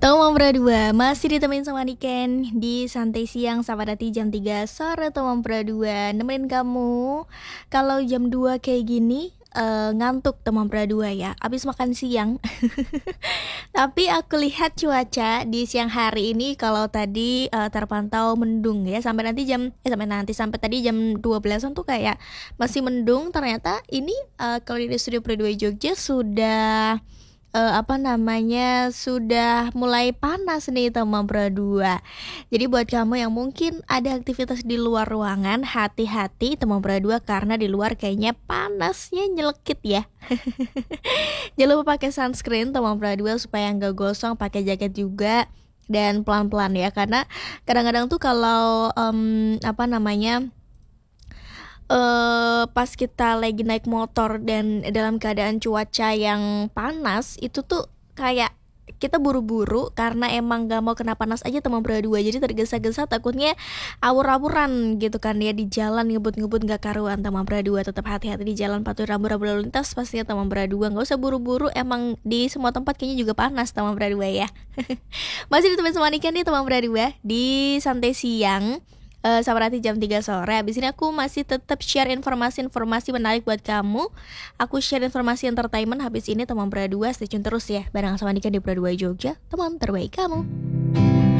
Teman Berdua masih ditemenin sama Niken di Santai Siang sampai nanti jam 3 sore. Teman Berdua nemenin kamu kalau jam 2 kayak gini, ngantuk teman Berdua ya, abis makan siang. Tapi aku lihat cuaca di siang hari ini kalau tadi terpantau mendung ya, sampai tadi jam 12-an tuh kayak masih mendung. Ternyata ini kalau di studio Berdua Jogja sudah sudah mulai panas nih teman berdua. Jadi buat kamu yang mungkin ada aktivitas di luar ruangan, hati-hati teman berdua karena di luar kayaknya panasnya nyelekit ya. Jangan lupa pakai sunscreen teman berdua supaya nggak gosong, pakai jaket juga dan pelan-pelan ya, karena kadang-kadang tuh kalau pas kita lagi naik motor dan dalam keadaan cuaca yang panas itu tuh kayak kita buru-buru karena emang gak mau kena panas aja teman berdua, jadi tergesa-gesa takutnya awur-awuran gitu kan ya di jalan, ngebut-ngebut gak karuan teman berdua. Tetap hati-hati di jalan, patuhi rambu-rambu lalu lintas pastinya teman berdua, gak usah buru-buru, emang di semua tempat kayaknya juga panas teman berdua ya. Masih ditemenin sama Nika nih teman berdua di Santai Siang sampai nanti jam 3 sore. Abis ini aku masih tetap share informasi-informasi menarik buat kamu. Aku share informasi entertainment habis ini teman berdua. Stay tune terus ya bareng sama Nika di Berdua Jogja, teman terbaik kamu.